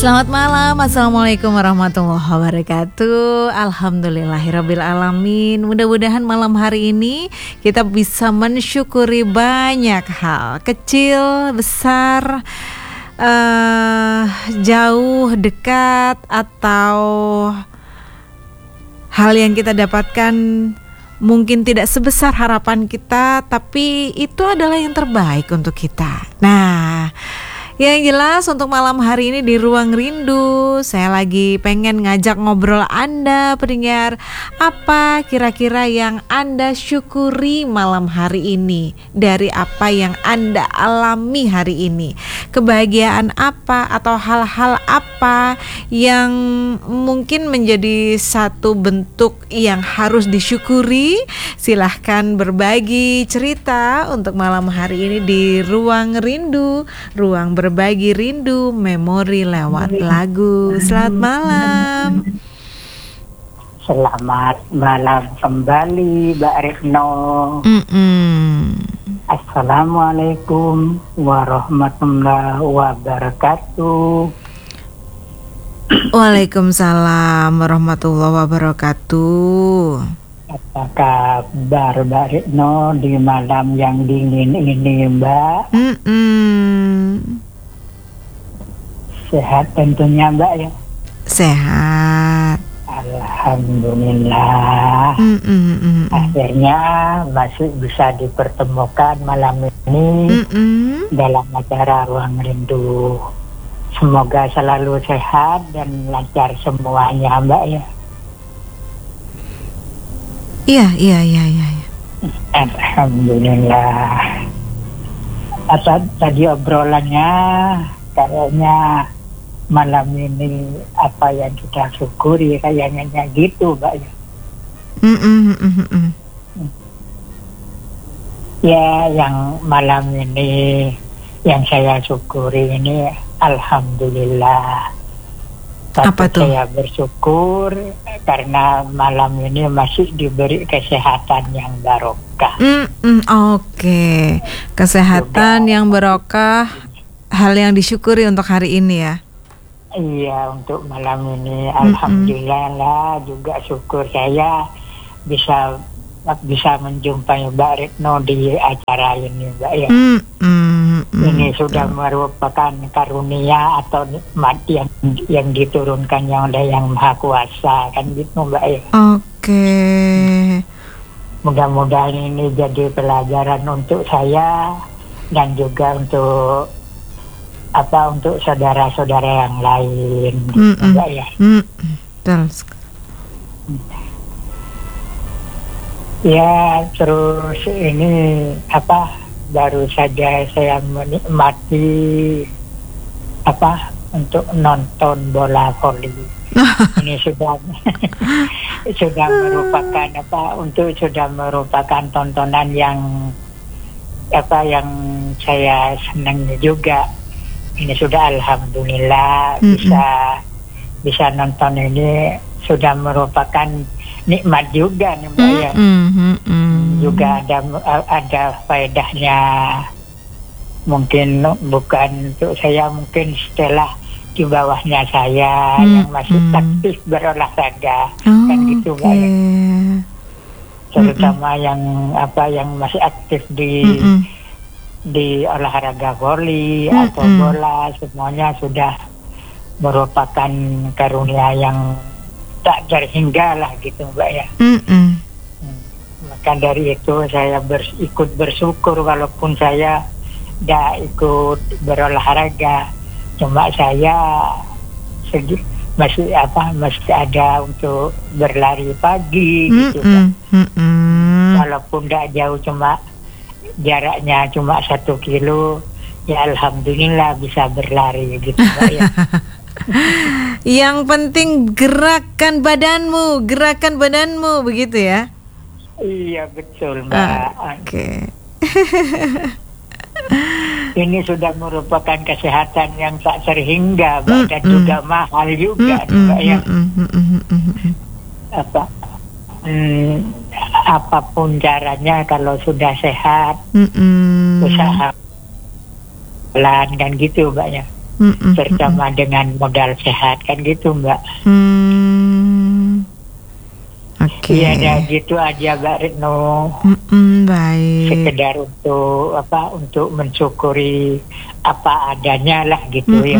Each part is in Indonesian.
Selamat malam, Assalamualaikum warahmatullahi wabarakatuh. Alhamdulillahirabbil alamin. Mudah-mudahan malam hari ini kita bisa mensyukuri banyak hal, kecil, besar, jauh, dekat, atau hal yang kita dapatkan mungkin tidak sebesar harapan kita, tapi itu adalah yang terbaik untuk kita. Nah, yang jelas untuk malam hari ini di Ruang Rindu, saya lagi pengen ngajak ngobrol Anda pendengar. Apa kira-kira yang Anda syukuri malam hari ini dari apa yang Anda alami hari ini? Kebahagiaan apa atau hal-hal apa yang mungkin menjadi satu bentuk yang harus disyukuri? Silahkan berbagi cerita untuk malam hari ini di Ruang Rindu, ruang berbagi rindu, memori lewat lagu. Selamat malam. Selamat malam kembali, Mbak Retno. Assalamualaikum warahmatullahi wabarakatuh. Waalaikumsalam warahmatullahi wabarakatuh. Apa kabar, Mbak Retno, di malam yang dingin ini, Mbak? Sehat tentunya, Mbak, ya? Sehat. Alhamdulillah. Akhirnya masih bisa dipertemukan malam ini dalam acara Ruang Rindu. Semoga selalu sehat dan lancar semuanya, Mbak, ya. Iya. Alhamdulillah. Tadi obrolannya kayaknya malam ini apa yang kita syukuri kayaknya gitu, Mbak, ya. Ya, yang malam ini yang saya syukuri ini alhamdulillah. Apa tuh? Saya bersyukur karena malam ini masih diberi kesehatan yang barokah. Oke. Kesehatan yang barokah, hal yang disyukuri untuk hari ini, ya. Iya, untuk malam ini alhamdulillah juga syukur saya bisa menjumpai Mbak Retno di acara ini, Mbak, ya. Ini sudah merupakan karunia atau nikmat yang diturunkan oleh Yang Maha Kuasa, kan gitu, Mbak, ya. Oke. Mudah-mudahan ini jadi pelajaran untuk saya dan juga untuk saudara-saudara yang lain, Mbak, ya. Betul. Ya, terus ini baru saja saya menikmati untuk nonton bola voli. Ini sudah merupakan tontonan yang saya senangi juga. Ini sudah alhamdulillah bisa nonton ini sudah merupakan nikmat juga nih, Mbak, ya. Juga ada faedahnya. Mungkin bukan untuk saya, mungkin setelah di bawahnya saya yang masih aktif berolahraga, kan gitu, Mbak, ya. Terutama yang masih aktif di olahraga voli atau bola, semuanya sudah merupakan karunia yang tak terhingga lah gitu, Mbak, ya. Maka dari itu saya ikut bersyukur walaupun saya tidak ikut berolahraga, cuma saya masih ada untuk berlari pagi gitu, Mbak. Walaupun tidak jauh, cuma jaraknya cuma 1 kilo, ya alhamdulillah bisa berlari gitu, Mbak, ya. Yang penting gerakan badanmu begitu, ya. Iya, betul, Mbak. Oke. Ini sudah merupakan kesehatan yang tak terhingga, Mbak, dan juga mahal juga, Mbak, ya. Apapun caranya, kalau sudah sehat, usaha pelan kan gitu, Mbak, ya. Bersama dengan modal sehat kan gitu Mbak. Oke. Iya, gitu aja Mbak Retno. Baik. Sekedar untuk mensyukuri apa adanya lah gitu ya.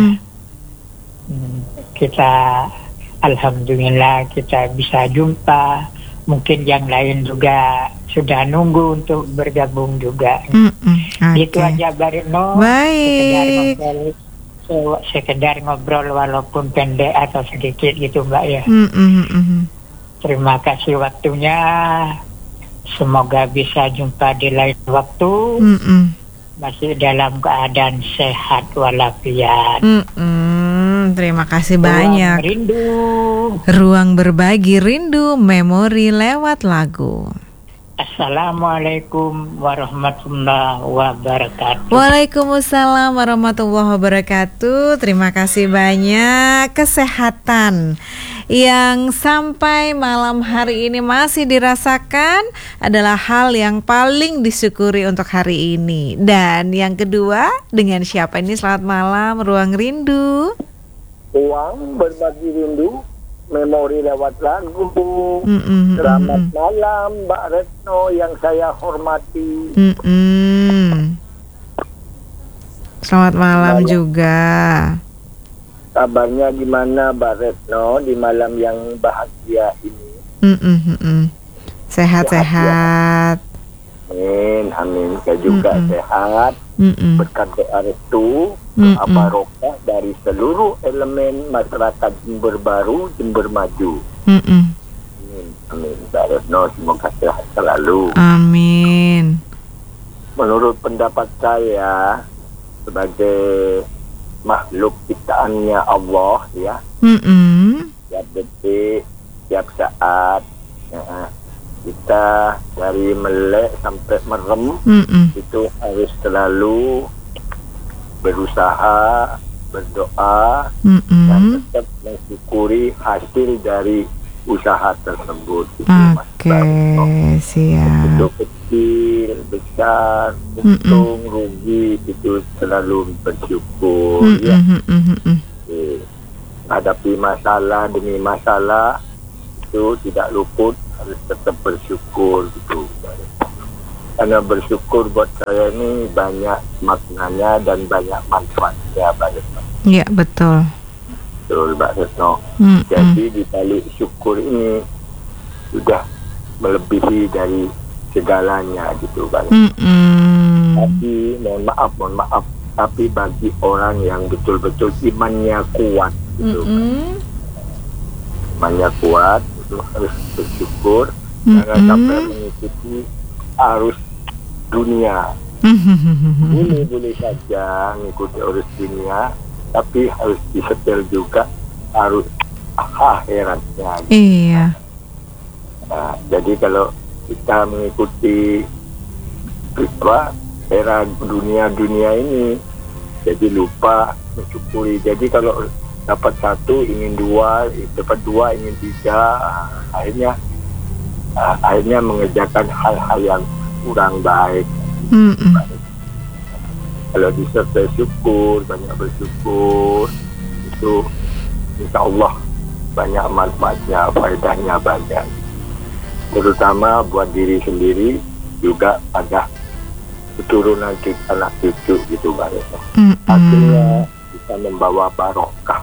Kita alhamdulillah kita bisa jumpa. Mungkin yang lain juga sudah nunggu untuk bergabung juga. Itu aja Mbak Retno. Baik. Sekedar ngobrol walaupun pendek atau sedikit gitu Mbak ya. Terima kasih waktunya. Semoga bisa jumpa di lain waktu. Masih dalam keadaan sehat walafiat. Terima kasih banyak. Ruang rindu. Ruang berbagi rindu, memori lewat lagu. Assalamualaikum warahmatullahi wabarakatuh. Waalaikumsalam warahmatullahi wabarakatuh. Terima kasih banyak. Kesehatan yang sampai malam hari ini masih dirasakan adalah hal yang paling disyukuri untuk hari ini. Dan yang kedua, dengan siapa ini? Selamat malam, Ruang Rindu. Ruang berbagi rindu, memori lewat lagu. Selamat malam Mbak Retno yang saya hormati. Selamat malam juga. Kabarnya gimana Mbak Retno di malam yang bahagia ini? Sehat-sehat. Amin. Saya juga sehat. Berkat doa restu, doa barokah dari seluruh elemen masyarakat Jember Baru, Jember Maju. Amin. Mbak Retno semoga sehat selalu. Amin. Menurut pendapat saya sebagai makhluk ciptaannya Allah ya, tiap detik, tiap saat, kita dari melek sampai merem itu harus selalu berusaha, berdoa, dan tetap mensyukuri hasil dari usaha tersebut. Oke, siap. Itu kecil, besar, untung, rugi, itu selalu bersyukur. Ya. Hadapi masalah demi masalah itu tidak luput, harus tetap bersyukur gitu. Karena bersyukur buat saya ini banyak maknanya dan banyak manfaatnya, Mbak Retno. Iya, betul. Betul, Mbak Retno. Jadi di balik syukur ini sudah melebihi dari segalanya gitu, Mbak Retno. Tapi mohon maaf, tapi bagi orang yang betul-betul imannya kuat gitu, imannya kuat itu harus bersyukur. Jangan sampai mengikuti arus dunia. Boleh saja mengikuti arus dunia, tapi harus disetel juga arus akhiratnya. Iya. Nah, jadi kalau kita mengikuti era dunia ini, jadi lupa mensyukuri. Jadi kalau dapat satu ingin dua, dapat dua ingin tiga, akhirnya mengerjakan hal-hal yang kurang baik. Kalau disertai syukur, banyak bersyukur, itu insya Allah banyak manfaatnya, faedahnya banyak. Terutama buat diri sendiri, juga pada keturunan anak cucu gitu, Mbak Retno. Akhirnya bisa membawa barokah.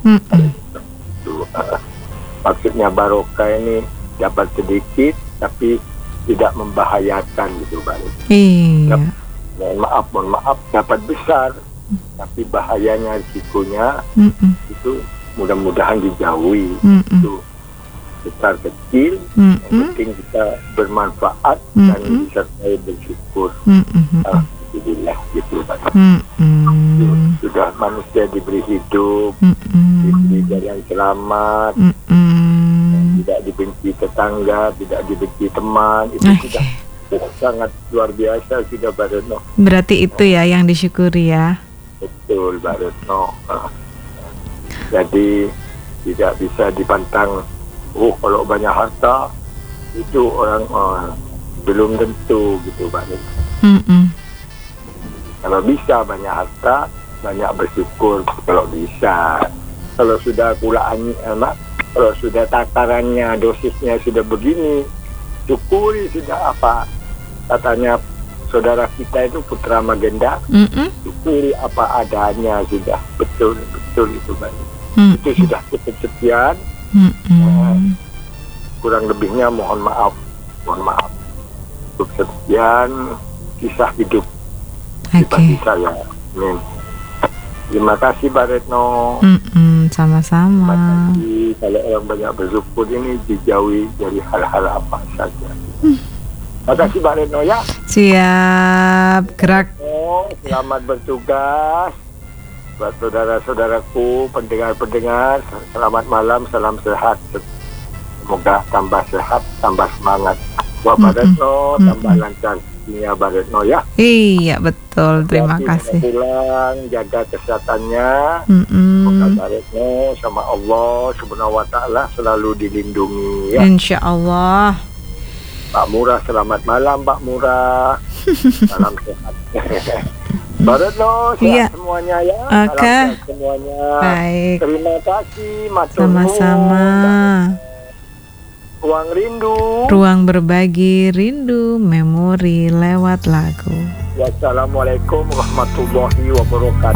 Maksudnya barokah ini dapat sedikit tapi tidak membahayakan gitu, Mbak Retno. Iya. Mohon maaf dapat besar tapi bahayanya, risikonya itu mudah-mudahan dijauhi. Itu besar kecil, yang penting kita bermanfaat dan disertai bersyukur. Alhamdulillah gitu, Pak. Sudah manusia diberi hidup, diberi jalan selamat, tidak dibenci tetangga, tidak dibenci teman, itu sudah sangat luar biasa sudah, Mbak Retno. Berarti itu ya yang disyukuri ya. Betul, Mbak Retno. Jadi tidak bisa dipantang. Kalau banyak harta itu orang belum tentu gitu, Mbak Retno. Kalau bisa banyak harta banyak bersyukur kalau bisa. Kalau sudah kalau sudah takarannya, dosisnya sudah begini, syukuri sudah apa katanya saudara kita itu Putra Magenda, syukuri apa adanya sudah, betul itu baik. Itu sudah cukup sekian. Kurang lebihnya mohon maaf. Cukup sekian kisah hidup pribadi saya. Amin. Terima kasih Mbak Retno. Sama-sama. Terima kasih. Kalau orang banyak bersyukur ini dijauhi dari hal-hal apa saja. Terima kasih Mbak Retno ya. Siap, gerak. Selamat bertugas buat saudara-saudaraku, pendengar-pendengar. Selamat malam, salam sehat. Semoga tambah sehat, tambah semangat. Buat Mbak Retno, tambah lancar. Iya Mbak Retno ya. Iya betul, terima kasih. Pulang jaga kesehatannya. Semoga Mbak Retno sama Allah Subhanahu wa Ta'ala selalu dilindungi ya. Insya Allah. Mbak Murah, selamat malam Mbak Murah. Salam sehat. Mbak Retno sehat semuanya ya. Oke. Salam sehat semuanya. Baik. Terima kasih. Sama-sama. Ruang berbagi rindu, memori lewat lagu. Wassalamualaikum warahmatullahi wabarakatuh.